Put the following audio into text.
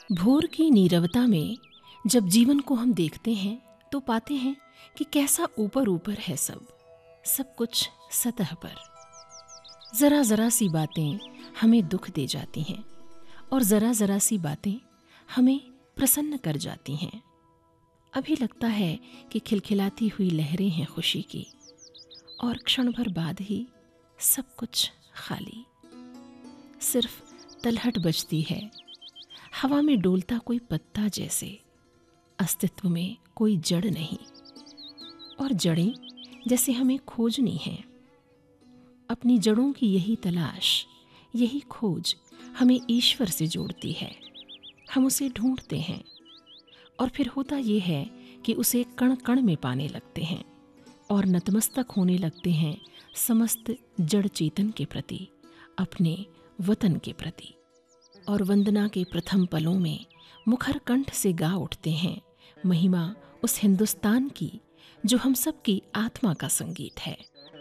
भोर की नीरवता में जब जीवन को हम देखते हैं तो पाते हैं कि कैसा ऊपर ऊपर है सब कुछ सतह पर। जरा जरा सी बातें हमें दुख दे जाती हैं और जरा जरा सी बातें हमें प्रसन्न कर जाती हैं। अभी लगता है कि खिलखिलाती हुई लहरें हैं खुशी की, और क्षण भर बाद ही सब कुछ खाली। सिर्फ तलहट बजती है, हवा में डोलता कोई पत्ता जैसे। अस्तित्व में कोई जड़ नहीं, और जड़ें जैसे हमें खोजनी हैं। अपनी जड़ों की यही तलाश, यही खोज हमें ईश्वर से जोड़ती है। हम उसे ढूंढते हैं और फिर होता ये है कि उसे कण कण में पाने लगते हैं और नतमस्तक होने लगते हैं समस्त जड़ चेतन के प्रति, अपने वतन के प्रति। और वंदना के प्रथम पलों में मुखर कंठ से गा उठते हैं महिमा उस हिंदुस्तान की जो हम सब की आत्मा का संगीत है।